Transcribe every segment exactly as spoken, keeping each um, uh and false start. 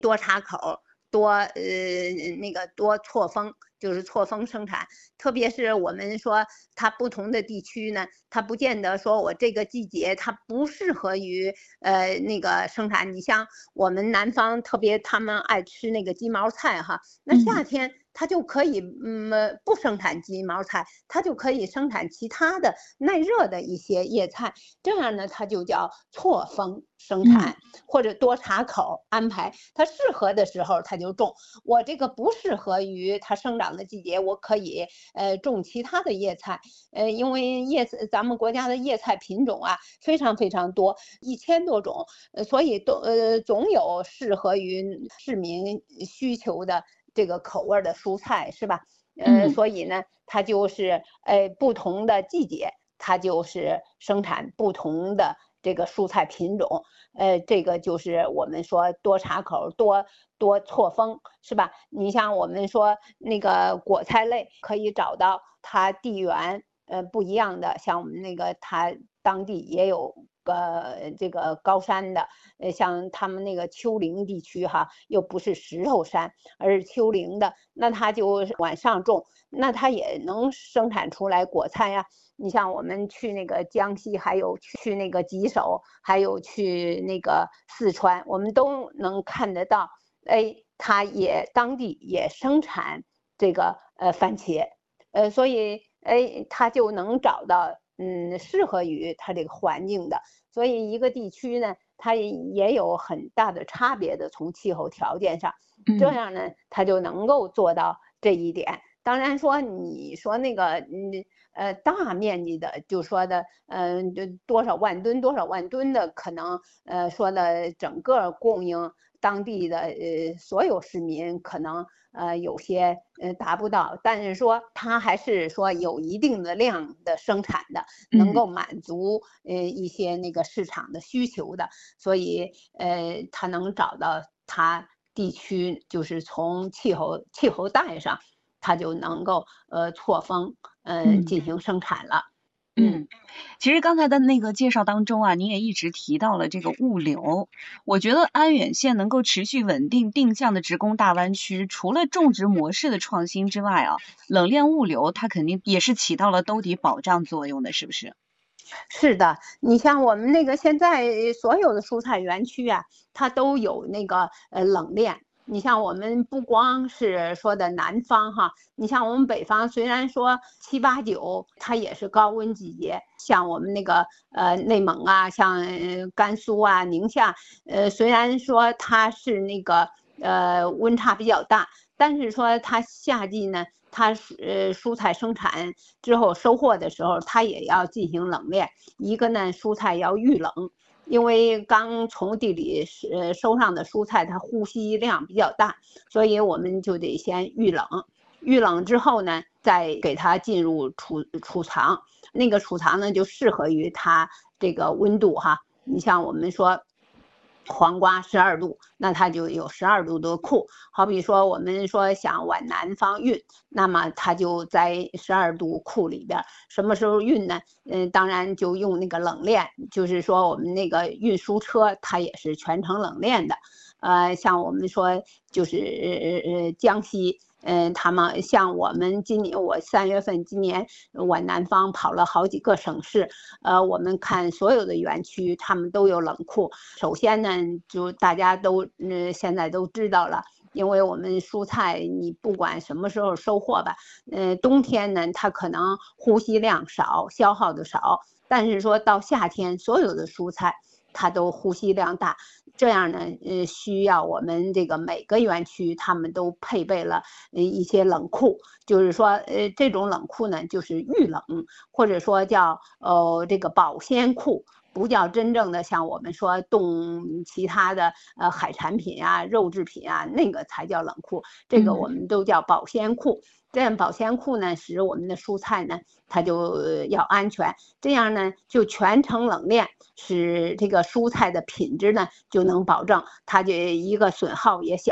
多插口，多呃那个多错峰，就是错峰生产。特别是我们说它不同的地区呢，它不见得说我这个季节它不适合于呃那个生产。你像我们南方特别他们爱吃那个鸡毛菜哈，那夏天它就可以嗯不生产鸡毛菜，它就可以生产其他的耐热的一些叶菜，这样呢它就叫错峰生产，或者多插口安排。它适合的时候它就种，我这个不适合于它生长的季节，我可以呃种其他的叶菜。呃，因为叶子咱们国家的叶菜品种啊非常非常多，一千多种，呃，所以都呃总有适合于市民需求的这个口味的蔬菜，是吧？呃，所以呢，它就是呃不同的季节，它就是生产不同的这个蔬菜品种。呃，这个就是我们说多插口，多多错峰，是吧？你像我们说那个果菜类，可以找到它地缘呃不一样的，像我们那个它当地也有呃这个高山的，呃像他们那个丘陵地区哈，又不是石头山，而是丘陵的，那它就往上种，那它也能生产出来果菜呀。你像我们去那个江西，还有去那个吉首，还有去那个四川，我们都能看得到，哎，它也当地也生产这个呃番茄，呃，所以哎，它就能找到嗯适合于它这个环境的。所以一个地区呢，它也有很大的差别的，从气候条件上，这样呢，它就能够做到这一点。当然说，你说那个嗯呃大面积的，就说的嗯、呃、多少万吨多少万吨的，可能呃说的整个供应当地的呃所有市民，可能呃有些呃达不到，但是说它还是说有一定的量的生产的，能够满足呃一些那个市场的需求的，所以呃它能找到它地区，就是从气候气候带上，它就能够呃错峰呃进行生产了。 嗯，其实刚才的那个介绍当中啊，您也一直提到了这个物流。我觉得安远县能够持续稳定定向的直攻大湾区，除了种植模式的创新之外啊，冷链物流它肯定也是起到了兜底保障作用的，是不是？ 是的，你像我们那个现在所有的蔬菜园区啊，它都有那个呃冷链。你像我们不光是说的南方哈，你像我们北方，虽然说七八九它也是高温季节，像我们那个呃内蒙啊，像甘肃啊、宁夏，呃虽然说它是那个呃温差比较大，但是说它夏季呢，它呃蔬菜生产之后收获的时候，它也要进行冷链。一个呢，蔬菜要预冷，因为刚从地里呃收上的蔬菜，它呼吸量比较大，所以我们就得先预冷。预冷之后呢，再给它进入储储藏。那个储藏呢，就适合于它这个温度哈。你像我们说黄瓜十二度，那它就有十二度的库。好比说我们说想往南方运，那么它就在十二度库里边。什么时候运呢？嗯，当然就用那个冷链，就是说我们那个运输车它也是全程冷链的。呃，像我们说就是呃江西。嗯，他们像我们今年，我三月份今年往南方跑了好几个省市，呃，我们看所有的园区，他们都有冷库。首先呢，就大家都嗯、呃、现在都知道了，因为我们蔬菜你不管什么时候收获吧，嗯、呃，冬天呢它可能呼吸量少，消耗的少，但是说到夏天，所有的蔬菜它都呼吸量大。这样呢，呃，需要我们这个每个园区他们都配备了一些冷库，就是说，呃，这种冷库呢，就是预冷，或者说叫呃这个保鲜库，不叫真正的像我们说冻其他的呃海产品啊、肉制品啊，那个才叫冷库，这个我们都叫保鲜库。这样保鲜库呢，使我们的蔬菜呢，它就要安全。这样呢，就全程冷链，使这个蔬菜的品质呢就能保证，它这一个损耗也小。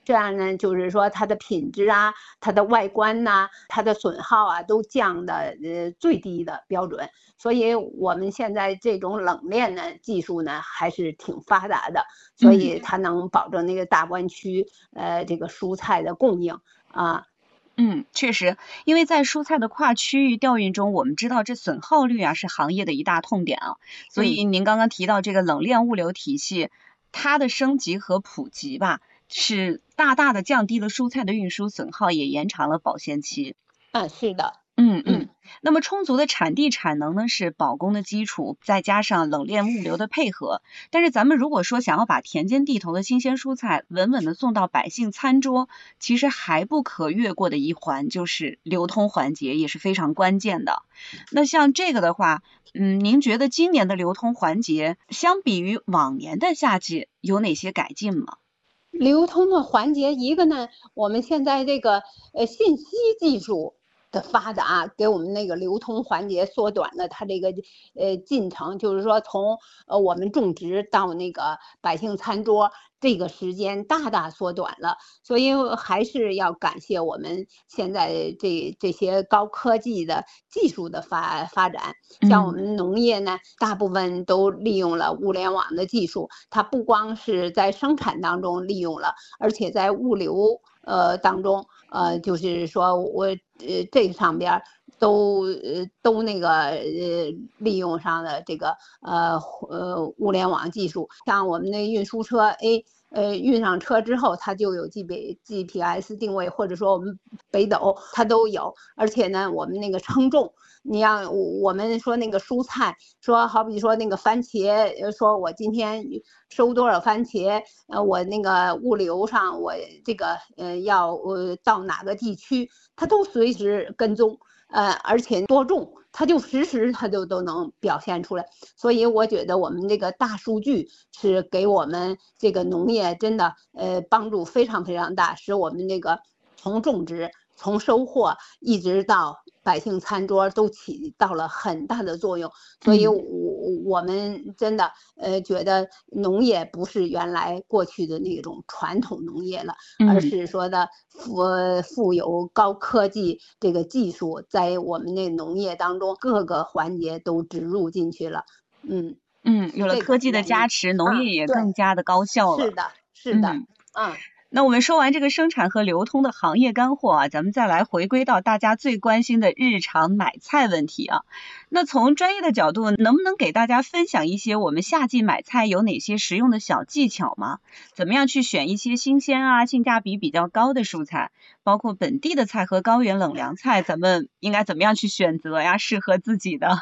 这样呢，就是说它的品质啊、它的外观呐、啊、它的损耗啊，都降的呃最低的标准。所以我们现在这种冷链呢技术呢还是挺发达的，所以它能保证那个大湾区呃这个蔬菜的供应啊。 嗯，确实，因为在蔬菜的跨区域调运中，我们知道这损耗率啊是行业的一大痛点啊。所以您刚刚提到这个冷链物流体系，它的升级和普及吧，是大大的降低了蔬菜的运输损耗，也延长了保鲜期。 啊，是的。 嗯嗯，那么充足的产地产能呢是保供的基础，再加上冷链物流的配合。但是咱们如果说想要把田间地头的新鲜蔬菜稳稳的送到百姓餐桌，其实还不可越过的一环就是流通环节，也是非常关键的。那像这个的话，嗯，您觉得今年的流通环节相比于往年的夏季有哪些改进吗？ 流通的环节，一个呢，我们现在这个呃信息技术的发达，给我们那个流通环节缩短了它这个呃进程，就是说从呃我们种植到那个百姓餐桌这个时间大大缩短了。所以还是要感谢我们现在这这些高科技的技术的发发展。像我们农业呢，大部分都利用了物联网的技术，它不光是在生产当中利用了，而且在物流呃当中。呃，就是说我呃这上边都呃都那个呃利用上了这个呃呃物联网技术，像我们的运输车，哎呃运上车之后，它就有 G P G P S 定位，或者说我们北斗它都有，而且呢，我们那个称重。你要我们说那个蔬菜，说好比说那个番茄，说我今天收多少番茄，呃，我那个物流上我这个呃要呃到哪个地区，它都随时跟踪，呃，而且多重，它就实时它就都能表现出来。所以我觉得我们这个大数据是给我们这个农业真的呃帮助非常非常大，使我们这个从种植。从收获一直到百姓餐桌都起到了很大的作用，所以我我们真的呃觉得农业不是原来过去的那种传统农业了，而是说的富富有高科技这个技术在我们的农业当中各个环节都植入进去了。嗯嗯，有了科技的加持，农业也更加的高效了。 是的，是的，嗯。 那我们说完这个生产和流通的行业干货啊，咱们再来回归到大家最关心的日常买菜问题啊。那从专业的角度，能不能给大家分享一些我们夏季买菜有哪些实用的小技巧吗？怎么样去选一些新鲜啊、性价比比较高的蔬菜，包括本地的菜和高原冷凉菜，咱们应该怎么样去选择呀？适合自己的。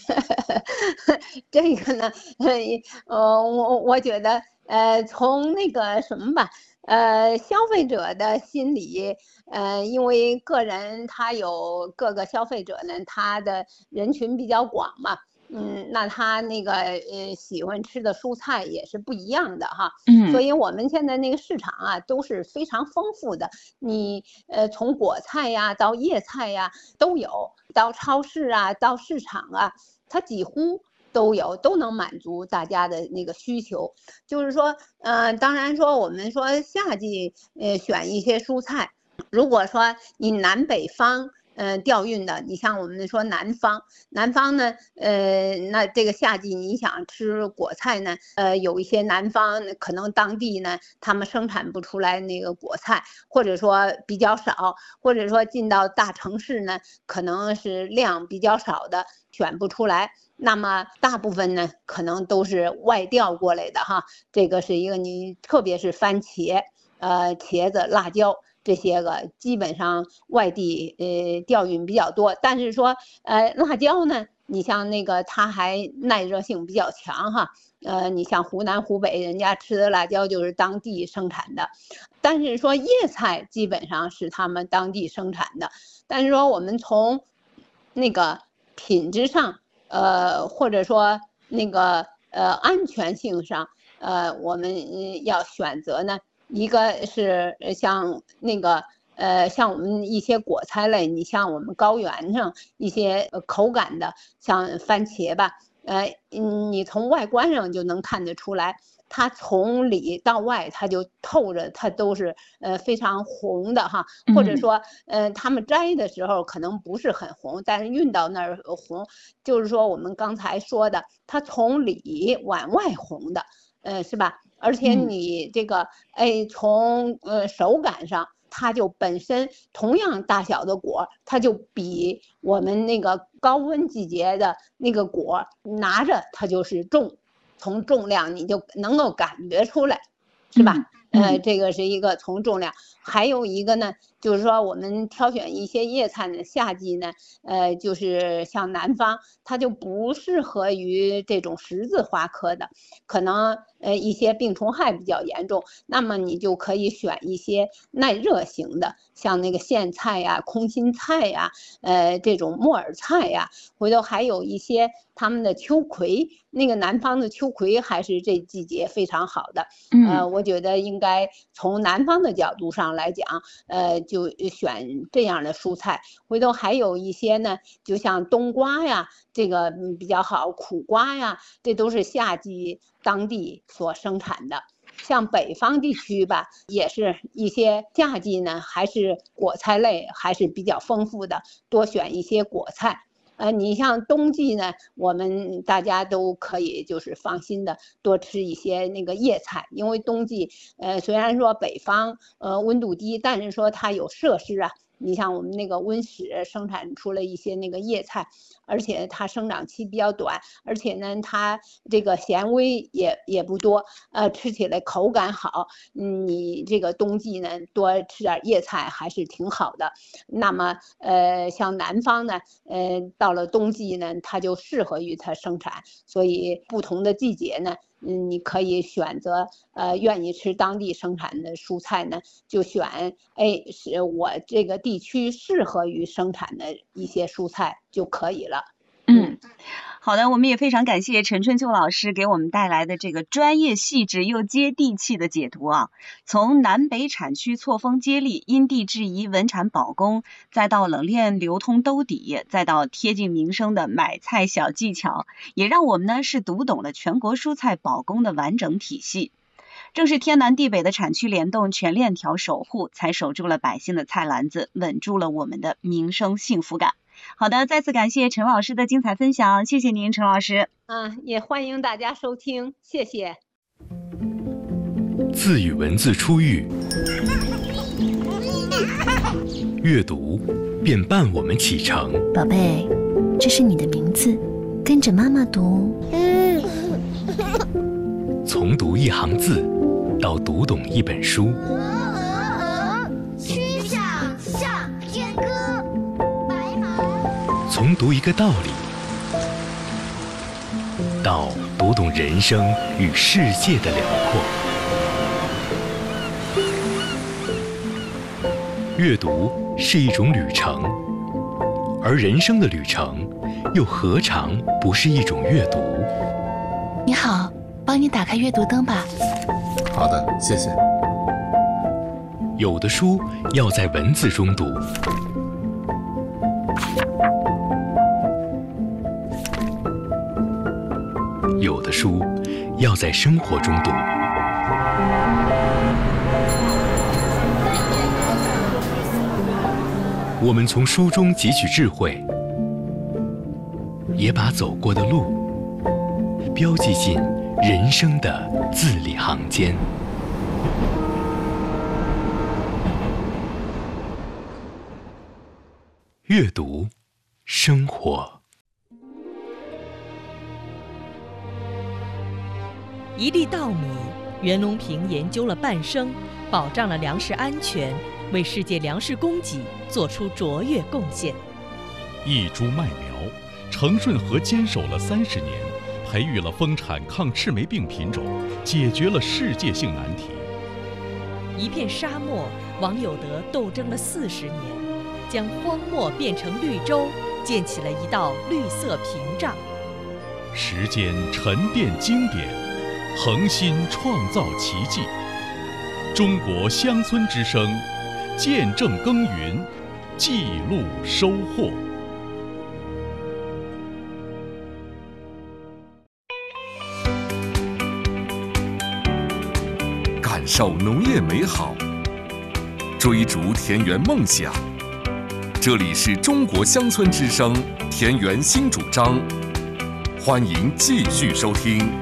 这个呢，呃，我我觉得，呃，从那个什么吧。呃，消费者的心理，呃，因为个人他有各个消费者呢，他的人群比较广嘛，嗯，那他那个呃喜欢吃的蔬菜也是不一样的哈， 嗯， 所以我们现在那个市场啊都是非常丰富的，你呃从果菜呀到叶菜呀都有，到超市啊到市场啊，它几乎。都有，都能满足大家的那个需求。就是说，呃，当然说我们说夏季，呃，选一些蔬菜。如果说你南北方，呃，调运的，你像我们说南方，南方呢，呃，那这个夏季你想吃果菜呢，呃，有一些南方可能当地呢，他们生产不出来那个果菜，或者说比较少，或者说进到大城市呢，可能是量比较少的，选不出来。那么大部分呢，可能都是外调过来的哈。这个是一个你，特别是番茄、呃茄子、辣椒这些个，基本上外地呃调运比较多。但是说呃辣椒呢，你像那个它还耐热性比较强哈。呃，你像湖南、湖北，人家吃的辣椒就是当地生产的。但是说叶菜基本上是他们当地生产的。但是说我们从那个品质上。呃，或者说那个呃安全性上，呃，我们要选择呢，一个是像那个呃像我们一些果菜类，你像我们高原上一些口感的，像番茄吧，呃，你从外观上就能看得出来， 它从里到外它就透着，它都是呃非常红的哈，或者说呃他们摘的时候可能不是很红，但是运到那儿红，就是说我们刚才说的，它从里往外红的，呃是吧？而且你这个哎从呃手感上。它就本身同样大小的果，它就比我们那个高温季节的那个果拿着它就是重，从重量你就能够感觉出来，是吧？嗯、呃，这个是一个从重量，还有一个呢，就是说我们挑选一些叶菜呢，夏季呢，呃，就是像南方，它就不适合于这种十字花科的，可能呃一些病虫害比较严重，那么你就可以选一些耐热型的，像那个苋菜呀、空心菜呀，呃，这种木耳菜呀，回头还有一些他们的秋葵，那个南方的秋葵还是这季节非常好的，呃，我觉得应该从南方的角度上来讲，呃，就选这样的蔬菜。回头还有一些呢，就像冬瓜呀，这个比较好，苦瓜呀，这都是夏季当地所生产的。像北方地区吧，也是一些夏季呢，还是果菜类还是比较丰富的，多选一些果菜。呃，你像冬季呢，我们大家都可以就是放心的多吃一些那个叶菜，因为冬季，呃，虽然说北方呃温度低，但是说它有设施啊。你像我们那个温室生产出了一些那个叶菜，而且它生长期比较短，而且呢，它这个纤维也也不多，呃，吃起来口感好。嗯，你这个冬季呢，多吃点叶菜还是挺好的。那么，呃，像南方呢，呃，到了冬季呢，它就适合于它生产，所以不同的季节呢。嗯，你可以选择呃愿意吃当地生产的蔬菜呢，就选哎是我这个地区适合于生产的一些蔬菜就可以了。 嗯，好的，我们也非常感谢陈春秋老师给我们带来的这个专业细致又接地气的解读啊。从南北产区错峰接力、因地制宜稳产保供，再到冷链流通兜底，再到贴近民生的买菜小技巧，也让我们呢是读懂了全国蔬菜保供的完整体系。正是天南地北的产区联动、全链条守护，才守住了百姓的菜篮子，稳住了我们的民生幸福感。好的，再次感谢陈老师的精彩分享，谢谢您，陈老师。 嗯，也欢迎大家收听，谢谢。 字与文字初遇，阅读便伴我们启程。 宝贝，这是你的名字，跟着妈妈读。 从读一行字，到读懂一本书。 曲项向天歌，白马。 从读一个道理，到读懂人生与世界的辽阔。阅读是一种旅程，而人生的旅程又何尝不是一种阅读？ 你好，帮你打开阅读灯吧。 好的，谢谢。 有的书要在文字中读，有的书要在生活中读。我们从书中汲取智慧，也把走过的路标记进人生的字里行间。阅读，生活。 一粒稻米，袁隆平研究了半生，保障了粮食安全，为世界粮食供给做出卓越贡献。 一株麦苗，程顺和坚守了三十年，培育了丰产抗赤霉病品种，解决了世界性难题。 一片沙漠，王有德斗争了四十年，将荒漠变成绿洲，建起了一道绿色屏障。 时间沉淀经典，恒心创造奇迹。中国乡村之声，见证耕耘，记录收获。 感受农业美好，追逐田园梦想。这里是中国乡村之声田园新主张，欢迎继续收听。